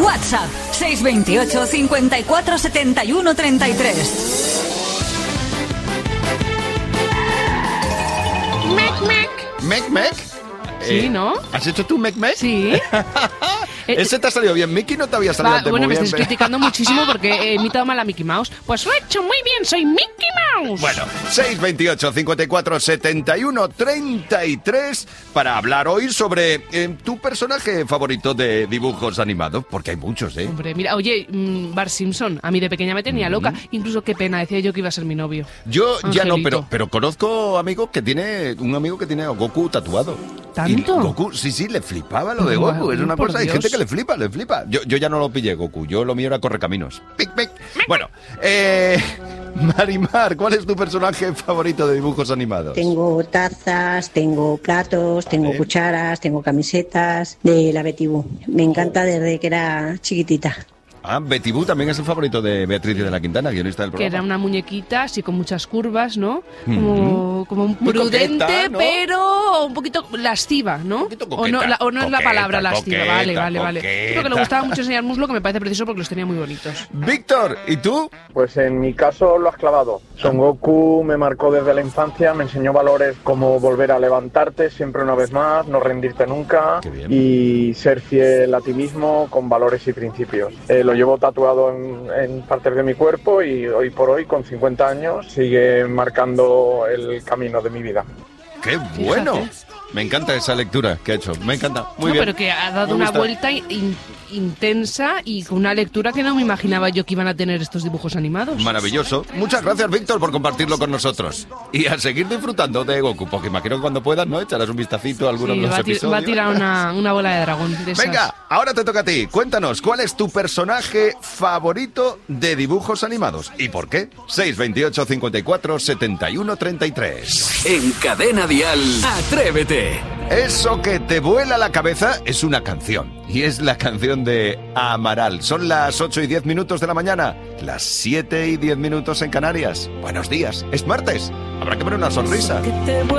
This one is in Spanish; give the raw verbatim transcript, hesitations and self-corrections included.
WhatsApp seis dos ocho, cincuenta y cuatro, setenta y uno, treinta y tres. Mec, mec. ¿Mec, mec? Sí, Eh, ¿no? ¿Has hecho tú mec, mec? Sí. Ese te ha salido bien. Mickey no te había salido Va, antes bueno, muy me bien. estáis criticando muchísimo porque he imitado mal a Mickey Mouse. Pues lo he hecho muy bien, soy Mickey Mouse. Bueno, seis dos ocho, cincuenta y cuatro, setenta y uno, treinta y tres para hablar hoy sobre eh, tu personaje favorito de dibujos animados, porque hay muchos, ¿eh? Hombre, mira, oye, mm, Bart Simpson, a mí de pequeña me tenía loca. Incluso qué pena, decía yo que iba a ser mi novio. Yo ya no, Angelito. pero, pero conozco amigos que tiene, un amigo que tiene a Goku tatuado. ¿Tanto? Y Goku, sí, sí, le flipaba lo de Guau, Goku. Es una por cosa, hay Dios. gente que le flipa, le flipa. Yo, yo ya no lo pillé, Goku. Yo lo mío era correcaminos. Pic, pic. Bueno, eh, Marimar, ¿cuál es tu personaje favorito de dibujos animados? Tengo tazas, tengo platos, tengo Vale. cucharas, tengo camisetas de la Betty Boo. Me encanta desde que era chiquitita. Ah, Betty Boo también es el favorito de Beatriz de la Quintana, guionista del Que programa. era una muñequita así con muchas curvas, ¿no? Como, como un Muy prudente, coqueta, ¿no? pero un poquito lasciva, ¿no? poquito o no, coqueta. la- o no es la Coqueta, palabra lasciva, coqueta, vale, vale, vale. coqueta. Creo que le gustaba mucho enseñar muslo, que me parece preciso porque los tenía muy bonitos. Víctor, ¿y tú? Pues en mi caso lo has clavado. Son Goku me marcó desde la infancia, me enseñó valores como volver a levantarte siempre una vez más, no rendirte nunca Qué bien. y ser fiel a ti mismo con valores y principios. Eh, lo llevo tatuado en, en partes de mi cuerpo y hoy por hoy, con cincuenta años, sigue marcando el camino de mi vida. ¡Qué bueno! Me encanta esa lectura que ha hecho. Me encanta. Muy No, bien. pero que ha dado Me una gusta. vuelta in- intensa y con una lectura que no me imaginaba yo que iban a tener estos dibujos animados. Maravilloso. Muchas gracias, Víctor, por compartirlo con nosotros. Y a seguir disfrutando de Goku, porque imagino que cuando puedas, ¿no? Echarás un vistacito a algunos Sí, de los va, a ti- episodios. va a tirar una, una bola de dragón de esas. Venga, ahora te toca a ti. Cuéntanos, ¿cuál es tu personaje favorito de dibujos animados? ¿Y por qué? seis dos ocho, cincuenta y cuatro, setenta y uno, treinta y tres. En Cadena Dial, Atrévete. Eso que te vuela la cabeza es una canción. Y es la canción de Amaral. Son las ocho y diez minutos de la mañana. Las siete y diez minutos en Canarias. Buenos días. Es martes. Habrá que poner una sonrisa.